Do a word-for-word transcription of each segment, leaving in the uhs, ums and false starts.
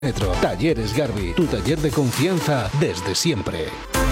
Metro. Talleres Garbi, tu taller de confianza desde siempre.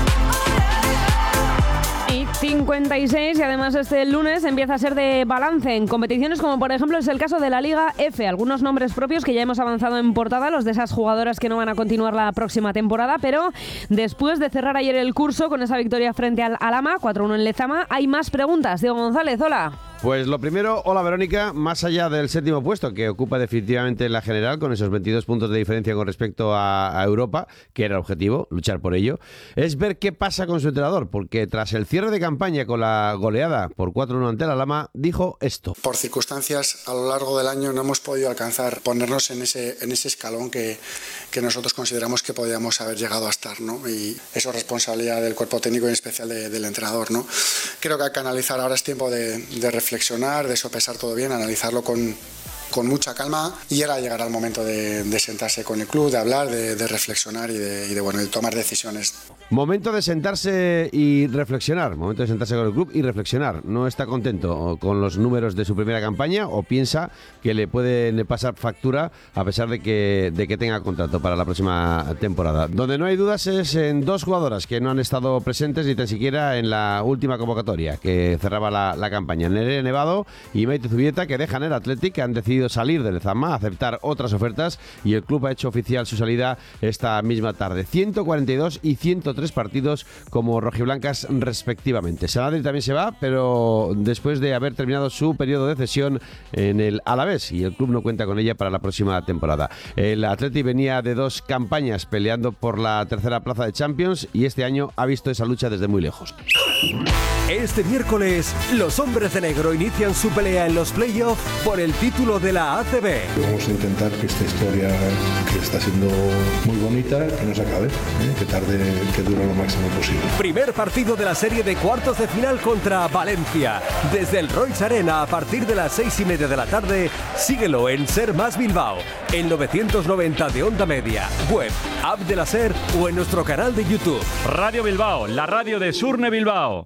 Y cincuenta y seis, y además este lunes empieza a ser de balance en competiciones como por ejemplo es el caso de la Liga F. Algunos nombres propios que ya hemos avanzado en portada, los de esas jugadoras que no van a continuar la próxima temporada, pero después de cerrar ayer el curso con esa victoria frente al Alhama, cuatro uno en Lezama, hay más preguntas. Diego González, hola. Pues lo primero, hola Verónica, más allá del séptimo puesto que ocupa definitivamente la general con esos veintidós puntos de diferencia con respecto a, a Europa, que era el objetivo, luchar por ello, es ver qué pasa con su entrenador, porque tras el cierre de campaña con la goleada por cuatro uno ante el Alhama, dijo esto. Por circunstancias a lo largo del año no hemos podido alcanzar, ponernos en ese, en ese escalón que, que nosotros consideramos que podíamos haber llegado a estar, ¿no? Y eso es responsabilidad del cuerpo técnico y en especial de, del entrenador, ¿no? Creo que hay que analizar, ahora es tiempo de, de reflexionar, de sopesar todo bien, analizarlo con, con mucha calma y ahora llegará el momento de, de sentarse con el club, de hablar, de, de reflexionar y de, y de, bueno, de tomar decisiones. Momento de sentarse y reflexionar, momento de sentarse con el club y reflexionar. ¿No está contento con los números de su primera campaña o piensa que le pueden pasar factura a pesar de que, de que tenga contrato para la próxima temporada? Donde no hay dudas es en dos jugadoras que no han estado presentes ni tan siquiera en la última convocatoria que cerraba la, la campaña. Nerea Nevado y Maite Zubieta, que dejan el Athletic, que han decidido salir del Lezama, aceptar otras ofertas y el club ha hecho oficial su salida esta misma tarde. ciento cuarenta y dos y ciento tres partidos como rojiblancas respectivamente. Saladri también se va, pero después de haber terminado su periodo de cesión en el Alavés y el club no cuenta con ella para la próxima temporada. El Athletic venía de dos campañas peleando por la tercera plaza de Champions y este año ha visto esa lucha desde muy lejos. Este miércoles, los hombres de negro inician su pelea en los playoffs por el título de la A C B. Vamos a intentar que esta historia, que está siendo muy bonita, que no se acabe, ¿eh? que tarde, que dure lo máximo posible. Primer partido de la serie de cuartos de final contra Valencia. Desde el Royce Arena a partir de las seis y media de la tarde, síguelo en Ser Más Bilbao, en novecientos noventa de Onda Media, web, app de la Ser o en nuestro canal de YouTube. Radio Bilbao, la radio de Surne Bilbao.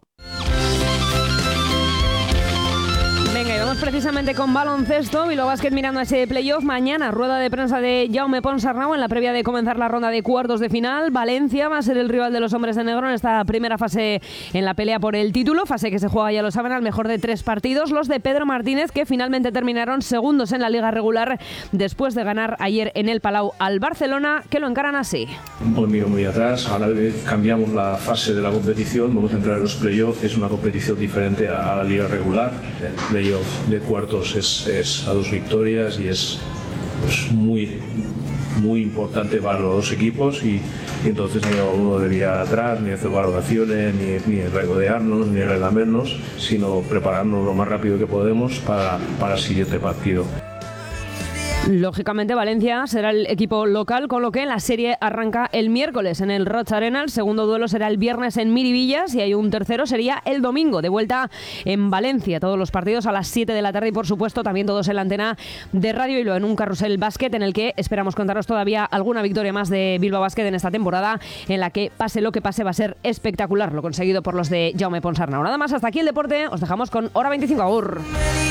Venga, y vamos precisamente con baloncesto. Bilbao Basket mirando a ese playoff. Mañana, rueda de prensa de Jaume Ponsarnau en la previa de comenzar la ronda de cuartos de final. Valencia va a ser el rival de los hombres de negro en esta primera fase en la pelea por el título. Fase que se juega, ya lo saben, al mejor de tres partidos. Los de Pedro Martínez, que finalmente terminaron segundos en la liga regular después de ganar ayer en el Palau al Barcelona, que lo encaran así. Hoy miro muy atrás. Ahora cambiamos la fase de la competición. Vamos a entrar en los playoffs. Es una competición diferente a la liga regular. El playoff de cuartos es, es a dos victorias y es pues, muy muy importante para los dos equipos y, y entonces no uno debería atrás ni hacer valoraciones ni, ni regodearnos ni relamernos, sino prepararnos lo más rápido que podemos para, para el siguiente partido. Lógicamente Valencia será el equipo local, con lo que la serie arranca el miércoles en el Roig Arena. El segundo duelo será el viernes en Miribillas y hay un tercero sería el domingo, de vuelta en Valencia. Todos los partidos a las siete de la tarde y por supuesto también todos en la antena de Radio Bilbao, en un carrusel básquet en el que esperamos contaros todavía alguna victoria más de Bilbao Basket en esta temporada, en la que pase lo que pase va a ser espectacular lo conseguido por los de Jaume Ponsarnau. Nada más, hasta aquí el deporte, os dejamos con Hora veinticinco. Agur.